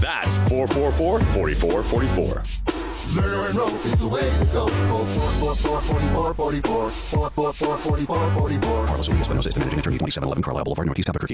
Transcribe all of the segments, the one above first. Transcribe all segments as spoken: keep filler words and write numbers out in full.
That's four four four, four four four four. Lerner and Rope is the way to go. four four four, four four four four. four four four, four four four four. Carlos Urias Espinosa is the managing attorney, twenty-seven eleven Carlisle Boulevard, Northeast Albuquerque.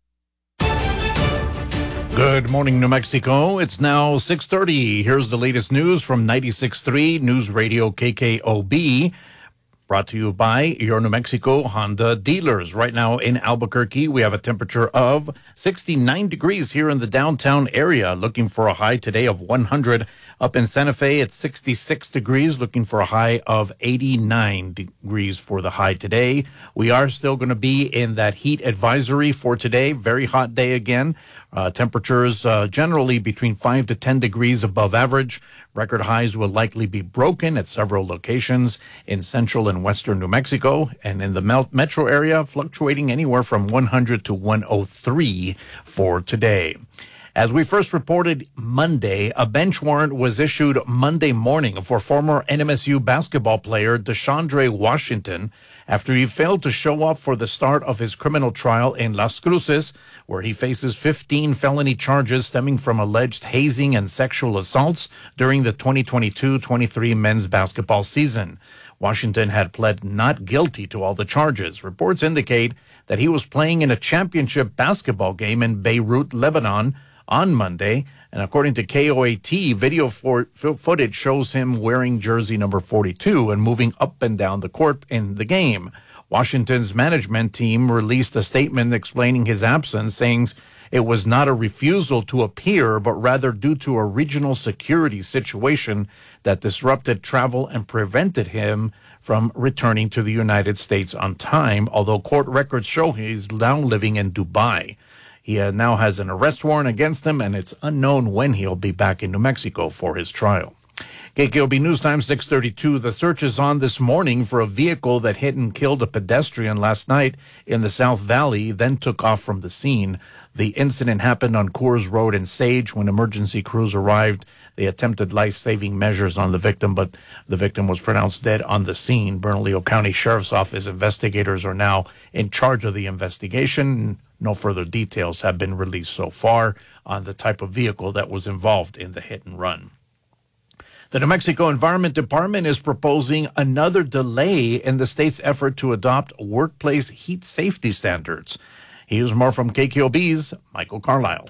Good morning, New Mexico. It's now six thirty. Here's the latest news from ninety-six point three News Radio K K O B. Brought to you by your New Mexico Honda dealers. Right now in Albuquerque, we have a temperature of sixty-nine degrees here in the downtown area. Looking for a high today of one hundred. Up in Santa Fe, it's sixty-six degrees. Looking for a high of eighty-nine degrees for the high today. We are still going to be in that heat advisory for today. Very hot day again. Uh, temperatures uh, generally between five to ten degrees above average. Record highs will likely be broken at several locations in central and western New Mexico, and in the metro area, fluctuating anywhere from one hundred to one oh three for today. As we first reported Monday, a bench warrant was issued Monday morning for former N M S U basketball player DeShondre Washington after he failed to show up for the start of his criminal trial in Las Cruces, where he faces fifteen felony charges stemming from alleged hazing and sexual assaults during the twenty twenty-two twenty-three men's basketball season. Washington had pled not guilty to all the charges. Reports indicate that he was playing in a championship basketball game in Beirut, Lebanon, on Monday, and according to K O A T, video for, footage shows him wearing jersey number forty-two and moving up and down the court in the game. Washington's management team released a statement explaining his absence, saying it was not a refusal to appear, but rather due to a regional security situation that disrupted travel and prevented him from returning to the United States on time, although court records show he's now living in Dubai. He uh, now has an arrest warrant against him, and it's unknown when he'll be back in New Mexico for his trial. K K O B News Time, six thirty-two. The search is on this morning for a vehicle that hit and killed a pedestrian last night in the South Valley, then took off from the scene. The incident happened on Coors Road in Sage. When emergency crews arrived, they attempted life-saving measures on the victim, but the victim was pronounced dead on the scene. Bernalillo County Sheriff's Office investigators are now in charge of the investigation. No further details have been released so far on the type of vehicle that was involved in the hit and run. The New Mexico Environment Department is proposing another delay in the state's effort to adopt workplace heat safety standards. Here's more from K K O B's Michael Carlisle.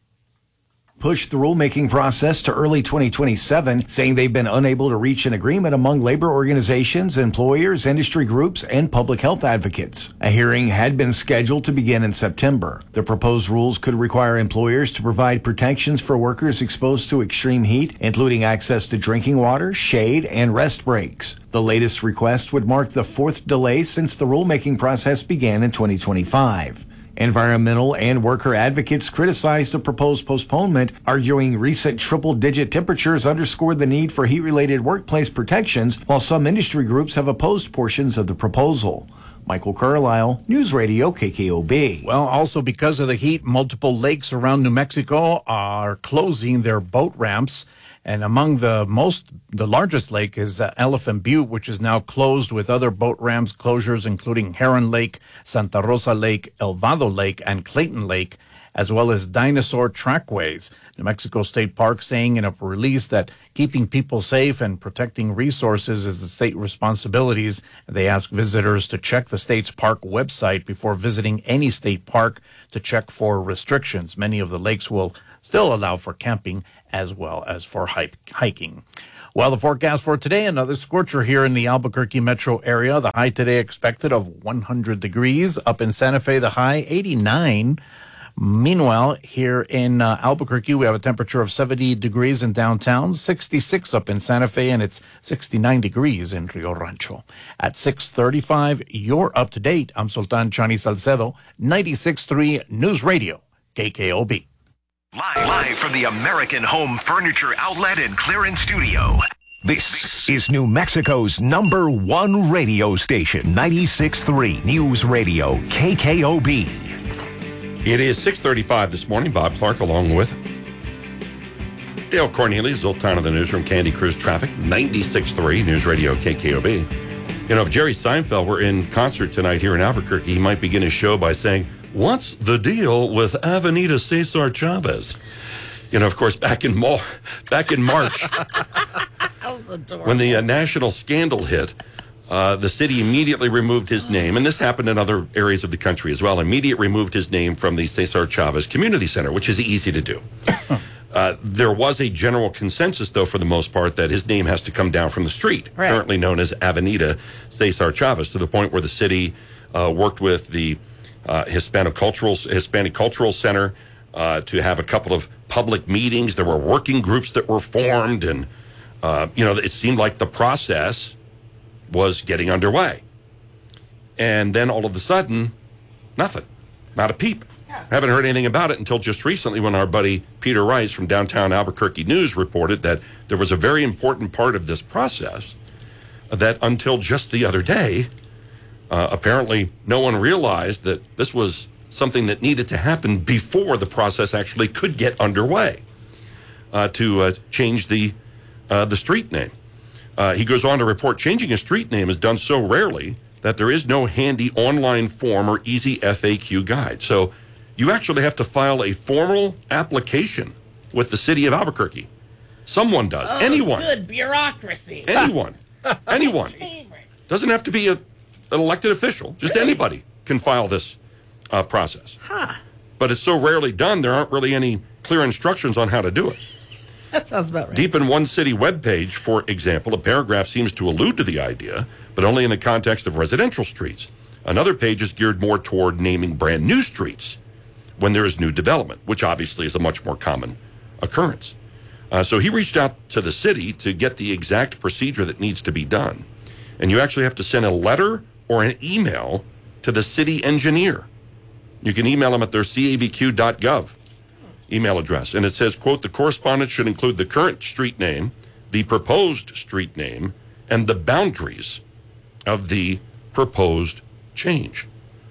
Pushed the rulemaking process to early twenty twenty-seven, saying they've been unable to reach an agreement among labor organizations, employers, industry groups, and public health advocates. A hearing had been scheduled to begin in September. The proposed rules could require employers to provide protections for workers exposed to extreme heat, including access to drinking water, shade, and rest breaks. The latest request would mark the fourth delay since the rulemaking process began in twenty twenty-five. Environmental and worker advocates criticized the proposed postponement, arguing recent triple-digit temperatures underscore the need for heat-related workplace protections, while some industry groups have opposed portions of the proposal. Michael Carlisle, News Radio K K O B. Well, also because of the heat, multiple lakes around New Mexico are closing their boat ramps. And among the most, the largest lake is uh, Elephant Butte, which is now closed, with other boat ramps closures, including Heron Lake, Santa Rosa Lake, El Vado Lake, and Clayton Lake, as well as dinosaur trackways. New Mexico State Park saying in a release that keeping people safe and protecting resources is the state responsibilities. They ask visitors to check the state's park website before visiting any state park to check for restrictions. Many of the lakes will still allow for camping as well as for hiking. Well, the forecast for today, another scorcher here in the Albuquerque metro area. The high today expected of one hundred degrees. Up in Santa Fe, the high eighty-nine. Meanwhile, here in uh, Albuquerque, we have a temperature of seventy degrees in downtown, sixty-six up in Santa Fe, and it's sixty-nine degrees in Rio Rancho. At six thirty-five, you're up to date. I'm Sultan Chani Salcedo, ninety-six point three News Radio, K K O B. Live, live from the American Home Furniture Outlet and Clearance Studio. This is New Mexico's number one radio station, ninety-six point three News Radio, K K O B. It is six thirty-five this morning. Bob Clark along with Dale Cornelius, Zoltan of the Newsroom, Candy Cruz Traffic, ninety-six point three News Radio, K K O B. You know, if Jerry Seinfeld were in concert tonight here in Albuquerque, he might begin his show by saying, "What's the deal with Avenida Cesar Chavez?" you know, of course, back in Mo- back in March, when the uh, national scandal hit, uh, the city immediately removed his name, and this happened in other areas of the country as well. Immediately removed his name from the Cesar Chavez Community Center, which is easy to do. Uh, there was a general consensus, though, for the most part, that his name has to come down from the street, right. currently known as Avenida Cesar Chavez, to the point where the city uh, worked with the uh, Hispanic Cultural Hispanic Cultural Center uh, to have a couple of public meetings. There were working groups that were formed, and uh, you know, it seemed like the process was getting underway. And then all of a sudden, nothing, not a peep. I haven't heard anything about it until just recently when our buddy Peter Rice from downtown Albuquerque News reported that there was a very important part of this process that until just the other day, uh, apparently no one realized that this was something that needed to happen before the process actually could get underway uh, to uh, change the uh, the street name. Uh, he goes on to report changing a street name is done so rarely that there is no handy online form or easy F A Q guide. So you actually have to file a formal application with the city of Albuquerque. Someone does. Oh, Anyone. Good bureaucracy. Anyone. Anyone. Doesn't have to be a, an elected official. Just Really? anybody can file this uh, process. Huh. But it's so rarely done, there aren't really any clear instructions on how to do it. That sounds about right. Deep in one city webpage, for example, a paragraph seems to allude to the idea, but only in the context of residential streets. Another page is geared more toward naming brand new streets when there is new development, which obviously is a much more common occurrence. Uh, so he reached out to the city to get the exact procedure that needs to be done. And you actually have to send a letter or an email to the city engineer. You can email them at their C A B Q dot gov email address. And it says, quote, the correspondence should include the current street name, the proposed street name, and the boundaries of the proposed change.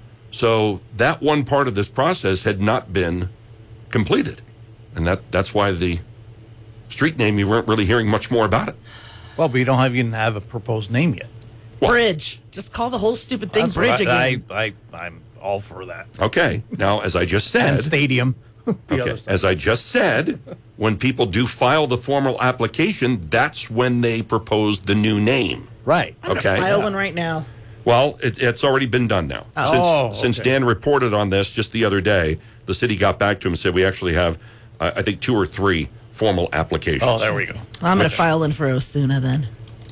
So that one part of this process had not been completed. And that, that's why the street name, you weren't really hearing much more about it. Well, but you don't have, even have a proposed name yet. Bridge. Just call the whole stupid thing That's Bridge what I, again. I, I, I'm all for that. Okay. Now, as I just And said, stadium. The okay, other side. as I just said, when people do file the formal application, that's when they propose the new name. Right. I'm Okay. gonna file one right now. Well, it, it's already been done now. Oh, since, since okay. Dan reported on this just the other day, the city got back to him and said, we actually have, uh, I think, two or three formal applications. Oh, there we go. I'm going Which- to file one for Osuna then.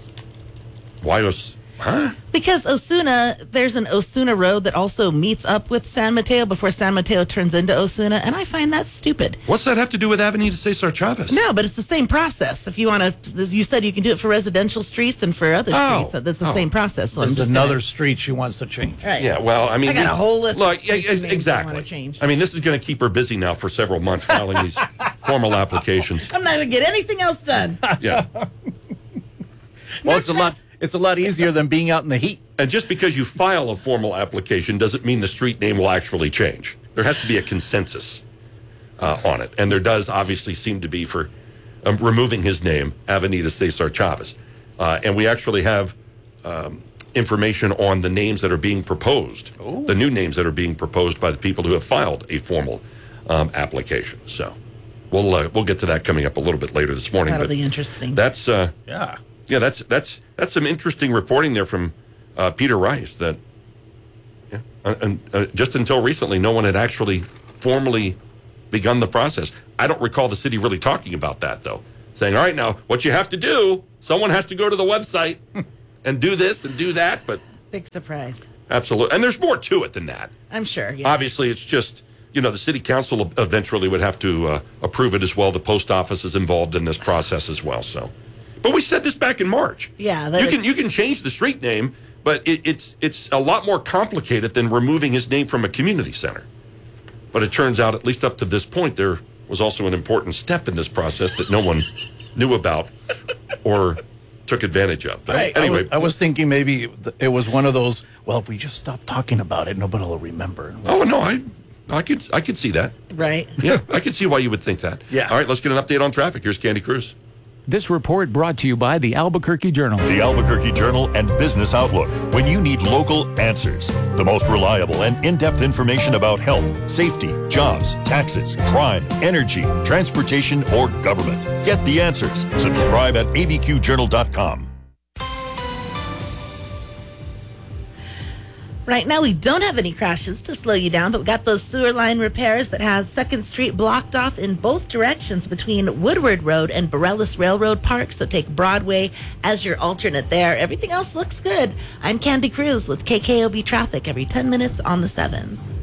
Why was, huh? Because Osuna, there's an Osuna road that also meets up with San Mateo before San Mateo turns into Osuna, and I find that stupid. What's that have to do with Avenida Cesar Chavez? No, but it's the same process. If you want to, you said you can do it for residential streets and for other Oh. streets. That's the Oh. same process. So I'm There's just another gonna- street she wants to change. Right. Yeah, well, I mean, I got the- a whole list of Look, yeah, street ex- names I exactly. wanna change. I mean, this is going to keep her busy now for several months filing these formal applications. I'm not going to get anything else done. Yeah. Well, it's a lot. It's a lot easier than being out in the heat. And just because you file a formal application doesn't mean the street name will actually change. There has to be a consensus uh, on it. And there does obviously seem to be for um, removing his name, Avenida Cesar Chavez. Uh, and we actually have um, information on the names that are being proposed, Ooh. the new names that are being proposed by the people who have filed a formal um, application. So we'll uh, we'll get to that coming up a little bit later this morning. That'll but be interesting. That's uh, Yeah. yeah, that's that's that's some interesting reporting there from uh, Peter Rice. That yeah, uh, and uh, just until recently, no one had actually formally begun the process. I don't recall the city really talking about that, though, saying, "All right, now what you have to do, someone has to go to the website and do this and do that." But Big surprise. absolutely, and there's more to it than that. I'm sure. Yeah. Obviously, it's just, you know, the city council eventually would have to uh, approve it as well. The post office is involved in this process as well. So, but we said this back in March. Yeah, that you can it's- you can change the street name, but it, it's it's a lot more complicated than removing his name from a community center. But it turns out, at least up to this point, there was also an important step in this process that no one knew about or took advantage of. But Right. anyway, I was, I was thinking maybe th- it was one of those. Well, if we just stop talking about it, nobody will remember. oh no, I I could I could see that. Right. Yeah, I can see why you would think that. Yeah. All right, let's get an update on traffic. Here's Candy Cruz. This report brought to you by the Albuquerque Journal. The Albuquerque Journal and Business Outlook. When you need local answers, the most reliable and in-depth information about health, safety, jobs, taxes, crime, energy, transportation, or government. Get the answers. Subscribe at a b q journal dot com. Right now, we don't have any crashes to slow you down, but we got those sewer line repairs that has second Street blocked off in both directions between Woodward Road and Borellis Railroad Park. So take Broadway as your alternate there. Everything else looks good. I'm Candy Cruz with K K O B Traffic every ten minutes on the sevens.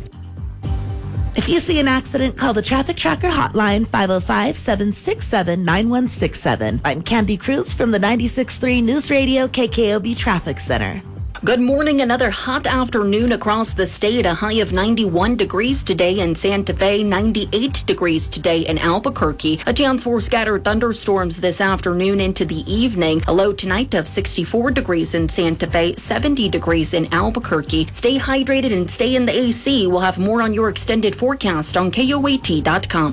If you see an accident, call the Traffic Tracker hotline, five oh five, seven six seven, nine one six seven. I'm Candy Cruz from the ninety-six point three News Radio K K O B Traffic Center. Good morning. Another hot afternoon across the state. A high of ninety-one degrees today in Santa Fe, ninety-eight degrees today in Albuquerque. A chance for scattered thunderstorms this afternoon into the evening. A low tonight of sixty-four degrees in Santa Fe, seventy degrees in Albuquerque. Stay hydrated and stay in the A C. We'll have more on your extended forecast on K O A T dot com.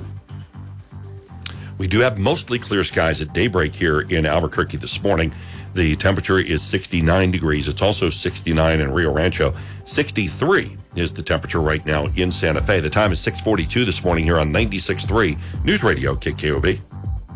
We do have mostly clear skies at daybreak here in Albuquerque this morning. The temperature is sixty-nine degrees. It's also sixty-nine in Rio Rancho. sixty-three is the temperature right now in Santa Fe. The time is six forty-two this morning here on ninety-six point three News Radio K K O B.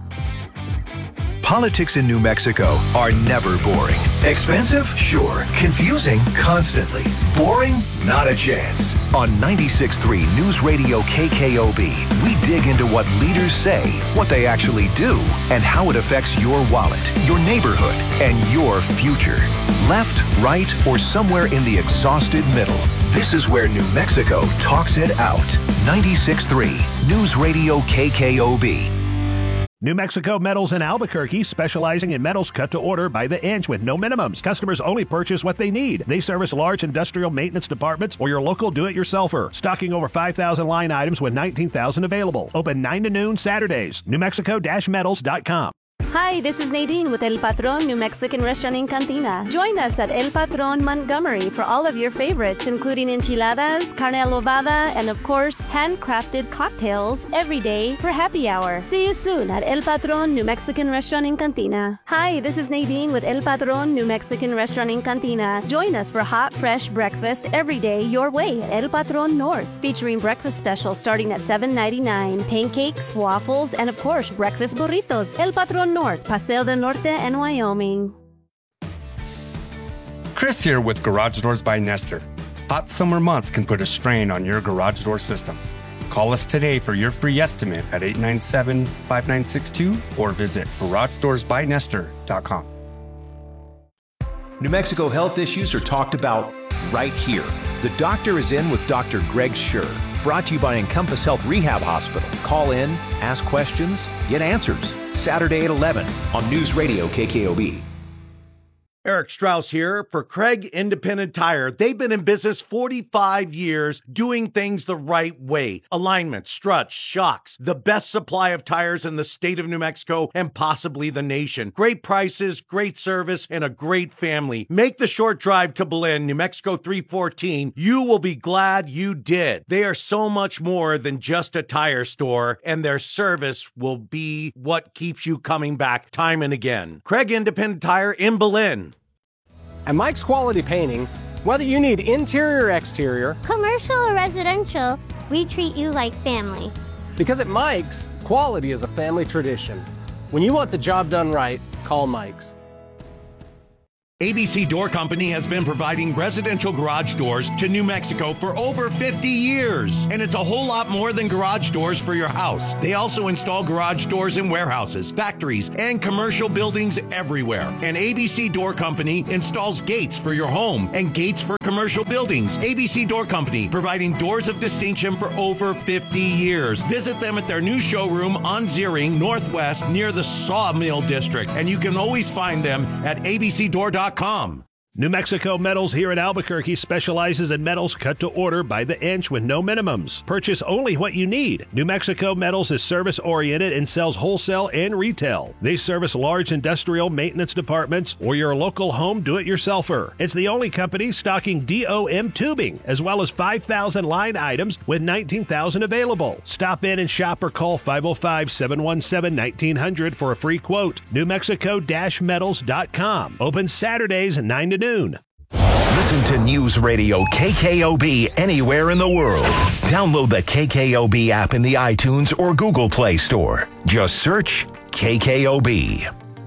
Politics in New Mexico are never boring. Expensive? Sure. Confusing? Constantly. Boring? Not a chance. On ninety-six point three News Radio K K O B, we dig into what leaders say, what they actually do, and how it affects your wallet, your neighborhood, and your future. Left, right, or somewhere in the exhausted middle. This is where New Mexico talks it out. ninety-six point three News Radio K K O B. New Mexico Metals in Albuquerque, specializing in metals cut to order by the inch with no minimums. Customers only purchase what they need. They service large industrial maintenance departments or your local do-it-yourselfer. Stocking over five thousand line items with nineteen thousand available. Open nine to noon Saturdays. New Mexico metals dot com. Hi, this is Nadine with El Patron New Mexican Restaurant in Cantina. Join us at El Patron Montgomery for all of your favorites, including enchiladas, carne adobada, and of course, handcrafted cocktails every day for happy hour. See you soon at El Patron New Mexican Restaurant in Cantina. Hi, this is Nadine with El Patron New Mexican Restaurant in Cantina. Join us for hot, fresh breakfast every day your way at El Patron North, featuring breakfast specials starting at seven ninety-nine, pancakes, waffles, and of course, breakfast burritos. El Patron North. North, Paseo del Norte, and Wyoming. Chris here with Garage Doors by Nestor. Hot summer months can put a strain on your garage door system. Call us today for your free estimate at eight nine seven, five nine six two or visit garage doors by nestor dot com. New Mexico health issues are talked about right here. The Doctor is In with Doctor Greg Schur. Brought to you by Encompass Health Rehab Hospital. Call in, ask questions, get answers. Saturday at eleven on News Radio K K O B. Eric Strauss here for Craig Independent Tire. They've been in business forty-five years doing things the right way. Alignment, struts, shocks, the best supply of tires in the state of New Mexico and possibly the nation. Great prices, great service, and a great family. Make the short drive to Belen, New Mexico three fourteen. You will be glad you did. They are so much more than just a tire store, and their service will be what keeps you coming back time and again. Craig Independent Tire in Belen. At Mike's Quality Painting, whether you need interior or exterior, commercial or residential, we treat you like family. Because at Mike's, quality is a family tradition. When you want the job done right, call Mike's. A B C Door Company has been providing residential garage doors to New Mexico for over fifty years. And it's a whole lot more than garage doors for your house. They also install garage doors in warehouses, factories, and commercial buildings everywhere. And A B C Door Company installs gates for your home and gates for commercial buildings. A B C Door Company, providing doors of distinction for over fifty years. Visit them at their new showroom on Ziering Northwest near the Sawmill District. And you can always find them at a b c door dot com. New Mexico Metals here in Albuquerque specializes in metals cut to order by the inch with no minimums. Purchase only what you need. New Mexico Metals is service-oriented and sells wholesale and retail. They service large industrial maintenance departments or your local home do-it-yourselfer. It's the only company stocking D O M tubing, as well as five thousand line items with nineteen thousand available. Stop in and shop or call five oh five, seven one seven, nineteen hundred for a free quote. New Mexico Metals dot com. Open Saturdays at nine to noon. Listen to News Radio K K O B anywhere in the world. Download the K K O B app in the iTunes or Google Play Store. Just search K K O B.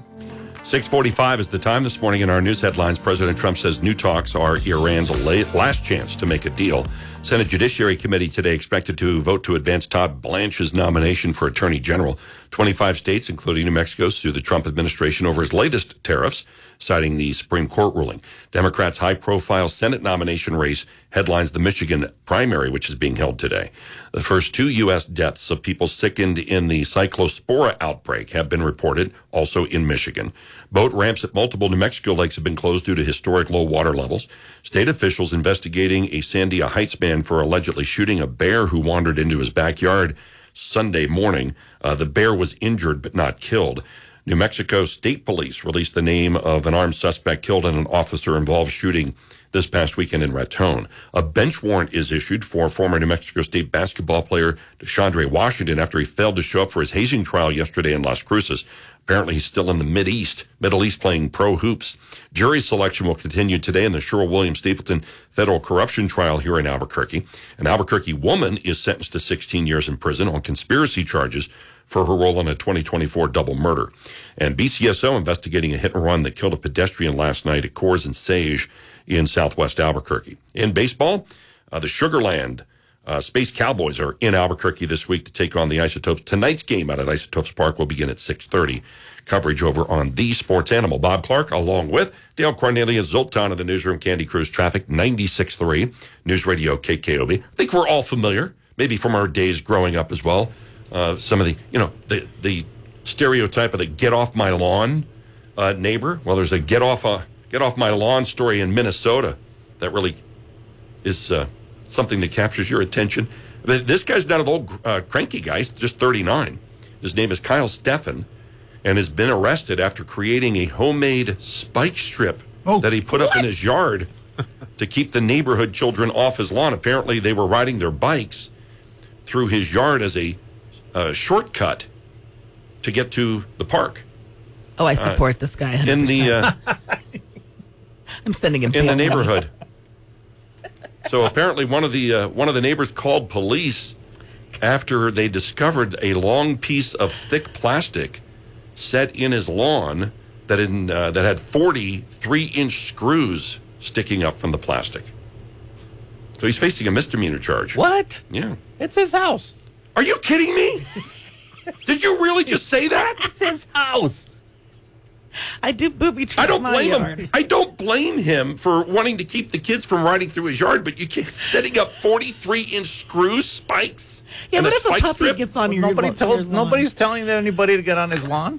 six forty-five is the time this morning in our news headlines. President Trump says new talks are Iran's last chance to make a deal. Senate Judiciary Committee today expected to vote to advance Todd Blanche's nomination for Attorney General. twenty-five states, including New Mexico, sue the Trump administration over his latest tariffs, citing the Supreme Court ruling. Democrats' high-profile Senate nomination race headlines the Michigan primary, which is being held today. The first two U S deaths of people sickened in the cyclospora outbreak have been reported, also in Michigan. Boat ramps at multiple New Mexico lakes have been closed due to historic low water levels. State officials investigating a Sandia Heights man for allegedly shooting a bear who wandered into his backyard Sunday morning. Uh, the bear was injured but not killed. New Mexico State Police released the name of an armed suspect killed in an officer-involved shooting this past weekend in Raton. A bench warrant is issued for former New Mexico State basketball player DeShondre Washington after he failed to show up for his hazing trial yesterday in Las Cruces. Apparently, he's still in the Mid-East, Middle East playing pro hoops. Jury selection will continue today in the Sherwin-Williams Stapleton federal corruption trial here in Albuquerque. An Albuquerque woman is sentenced to sixteen years in prison on conspiracy charges for her role in a twenty twenty-four double murder. And B C S O investigating a hit and run that killed a pedestrian last night at Coors and Sage in southwest Albuquerque. In baseball, uh, the Sugar Land uh, Space Cowboys are in Albuquerque this week to take on the Isotopes. Tonight's game out at Isotopes Park will begin at six thirty. Coverage over on The Sports Animal. Bob Clark, along with Dale Cornelius, Zoltan of the newsroom, Candy Cruise Traffic, ninety-six point three, News Radio K K O B. I think we're all familiar, maybe from our days growing up as well. Uh, some of the, you know, the the stereotype of the get off my lawn uh, neighbor. Well, there's a get off uh, get off my lawn story in Minnesota that really is uh, something that captures your attention. This guy's not an old uh, cranky guy, he's just thirty-nine. His name is Kyle Steffen, and has been arrested after creating a homemade spike strip oh, that he put what? up in his yard to keep the neighborhood children off his lawn. Apparently, they were riding their bikes through his yard as a Uh, shortcut to get to the park. Oh, I support uh, this guy. one hundred percent. In the, uh, I'm sending him in the neighborhood. So apparently, one of the uh, one of the neighbors called police after they discovered a long piece of thick plastic set in his lawn that in uh, that had forty-three inch screws sticking up from the plastic. So he's facing a misdemeanor charge. What? Yeah, it's his house. Are you kidding me? Did you really just say that? It's his house. I do booby trap I don't my blame yard. him. I don't blame him for wanting to keep the kids from riding through his yard, but you can't setting up forty-three inch screw spikes. Yeah, and what a if a spike puppy strip? gets on your, Nobody your told. lawn? Nobody's telling anybody to get on his lawn.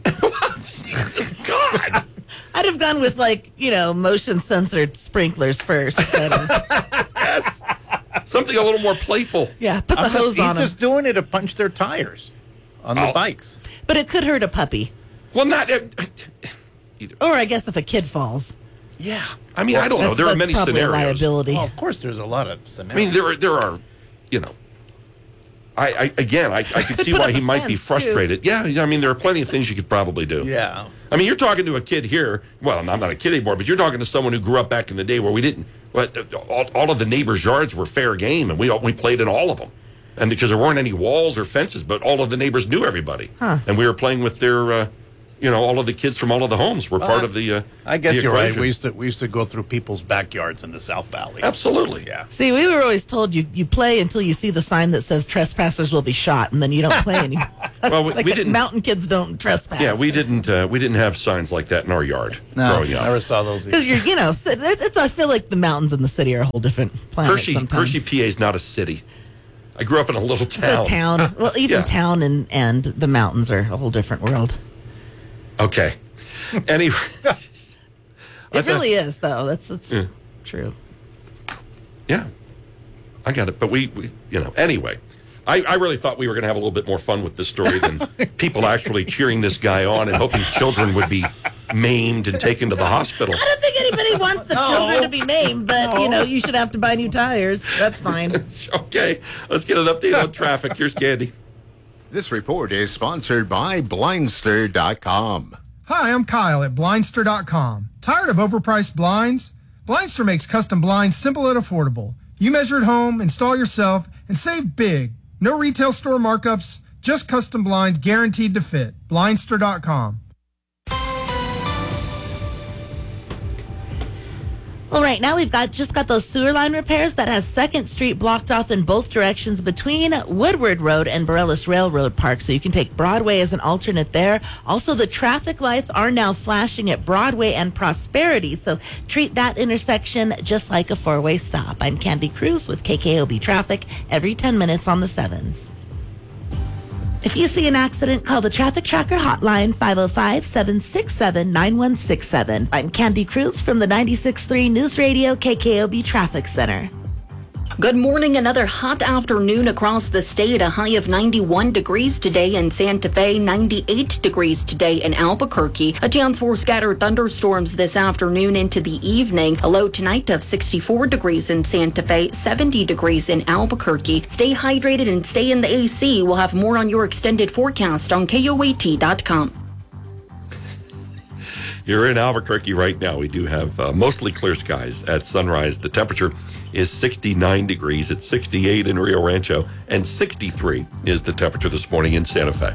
God. I'd have gone with, like, you know, motion censored sprinklers first. But, uh, Yes. Something a little more playful. yeah, put the I'm hose just, on he's them. just doing it to punch their tires on the Oh. bikes. But it could hurt a puppy. Well, not uh, either. Or I guess if a kid falls. Yeah. I mean, I don't know. That's- There are that's many probably a scenarios. liability. Well, of course, there's a lot of I scenarios. mean, there are, there are, you know, I, I again, I, I could see Put why up he a might be fence, frustrated. Yeah, yeah, I mean, there are plenty of things you could probably do. yeah. I mean, you're talking to a kid here. Well, I'm not a kid anymore, but you're talking to someone who grew up back in the day where we didn't. But all, all of the neighbors' yards were fair game, and we all, we played in all of them. And because there weren't any walls or fences, but all of the neighbors knew everybody, Huh. and we were playing with their, uh, you know, all of the kids from all of the homes were Well, part I- of the. Uh, I guess the you're right. equation. We used to we used to go through people's backyards in the South Valley. Absolutely. Yeah. See, we were always told you, you play until you see the sign that says trespassers will be shot, and then you don't play anymore. That's Well, we- like we the didn't- mountain kids don't trespass. Yeah, we didn't. Uh, we didn't have signs like that in our yard No, growing up. never saw those. either. Because you're, you know, it's, it's, I feel like the mountains in the city are a whole different planet. Hershey, sometimes. Hershey, P A is not a city. I grew up in a little It's town. a town. Well, even Yeah. town and, and the mountains are a whole different world. Okay. Anyway, It really is, though. That's, that's Yeah. true. Yeah, I got it. But we, we you know, anyway, I, I really thought we were going to have a little bit more fun with this story than people actually cheering this guy on and hoping children would be maimed and taken to the hospital. I don't think anybody wants the No. children to be named, but, No. you know, you should have to buy new tires. That's fine. Okay, let's get an update on traffic. Here's Candy. This report is sponsored by Blindster dot com. Hi, I'm Kyle at Blindster dot com. Tired of overpriced blinds? Blindster makes custom blinds simple and affordable. You measure at home, install yourself, and save big. No retail store markups, just custom blinds guaranteed to fit. Blindster dot com. All right, now we've got just got those sewer line repairs that has second Street blocked off in both directions between Woodward Road and Borealis Railroad Park, so you can take Broadway as an alternate there. Also, the traffic lights are now flashing at Broadway and Prosperity, so treat that intersection just like a four-way stop. I'm Candy Cruz with K K O B Traffic every ten minutes on the sevens. If you see an accident, call the Traffic Tracker hotline, five oh five, seven six seven, nine one six seven. I'm Candy Cruz from the ninety-six point three News Radio K K O B Traffic Center. Good morning. Another hot afternoon across the state. A high of ninety-one degrees today in Santa Fe, ninety-eight degrees today in Albuquerque. A chance for scattered thunderstorms this afternoon into the evening. A low tonight of sixty-four degrees in Santa Fe, seventy degrees in Albuquerque. Stay hydrated and stay in the A C. We'll have more on your extended forecast on K O A T dot com. You're in Albuquerque right now. We do have uh, mostly clear skies at sunrise. The temperature is sixty-nine degrees. It's sixty-eight in Rio Rancho, and sixty-three is the temperature this morning in Santa Fe.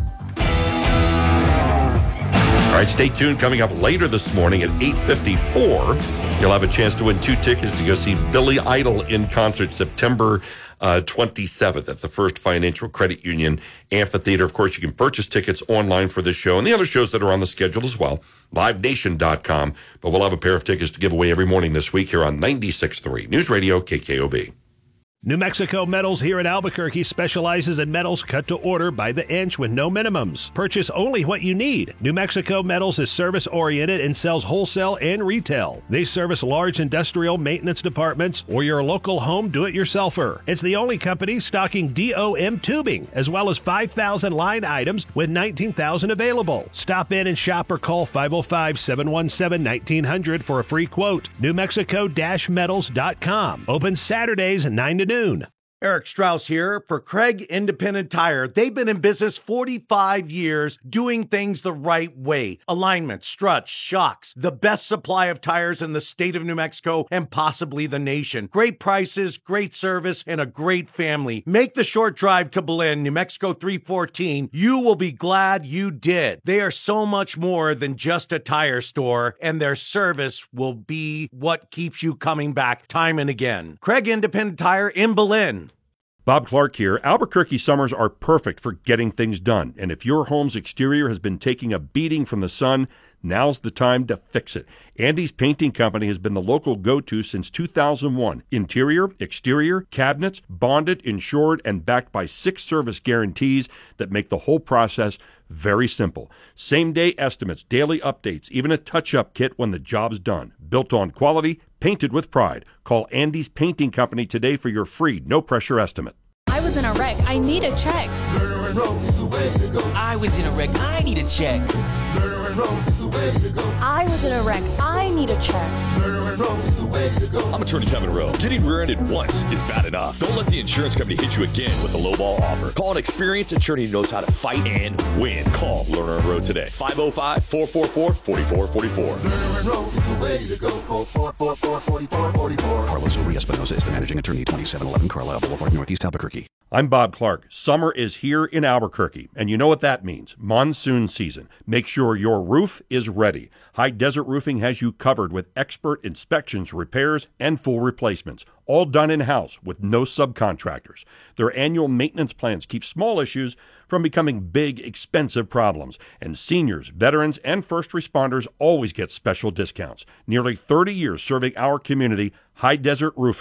All right, stay tuned. Coming up later this morning at eight fifty-four, you'll have a chance to win two tickets to go see Billy Idol in concert September uh, twenty-seventh at the First Financial Credit Union Amphitheater. Of course, you can purchase tickets online for this show and the other shows that are on the schedule as well. live nation dot com. But we'll have a pair of tickets to give away every morning this week here on ninety-six point three News Radio K K O B. New Mexico Metals here in Albuquerque specializes in metals cut to order by the inch with no minimums. Purchase only what you need. New Mexico Metals is service-oriented and sells wholesale and retail. They service large industrial maintenance departments or your local home do-it-yourselfer. It's the only company stocking D O M tubing, as well as five thousand line items with nineteen thousand available. Stop in and shop or call five oh five, seven one seven, nineteen hundred for a free quote. New Mexico Metals dot com. Open Saturdays nine to noon. Eric Strauss here for Craig Independent Tire. They've been in business forty-five years doing things the right way. Alignment, struts, shocks, the best supply of tires in the state of New Mexico and possibly the nation. Great prices, great service, and a great family. Make the short drive to Belen, New Mexico three fourteen. You will be glad you did. They are so much more than just a tire store, and their service will be what keeps you coming back time and again. Craig Independent Tire in Belen. Bob Clark here. Albuquerque summers are perfect for getting things done. And if your home's exterior has been taking a beating from the sun, now's the time to fix it. Andy's Painting Company has been the local go-to since two thousand one. Interior, exterior, cabinets, bonded, insured, and backed by six service guarantees that make the whole process very simple. Same-day estimates, daily updates, even a touch-up kit when the job's done. Built on quality, painted with pride. Call Andy's Painting Company today for your free, no-pressure estimate. I was in a wreck. I need a check. I was in a wreck. I need a check. I was in a wreck. I need a check. I'm attorney Kevin Rowe. Getting rear-ended once is bad enough. Don't let the insurance company hit you again with a lowball offer. Call an experienced attorney who knows how to fight and win. Call Lerner and Rowe today. five oh five, four four four, four four four four. Carlos Uri Espinosa is the managing attorney, twenty-seven eleven Carlisle Boulevard, Northeast Albuquerque. I'm Bob Clark. Summer is here in Albuquerque, and you know what that means. Monsoon season. Make sure your roof is ready. High Desert Roofing has you covered with expert inspections, repairs, and full replacements, all done in-house with no subcontractors. Their annual maintenance plans keep small issues from becoming big, expensive problems. And seniors, veterans, and first responders always get special discounts. Nearly thirty years serving our community, High Desert Roofing.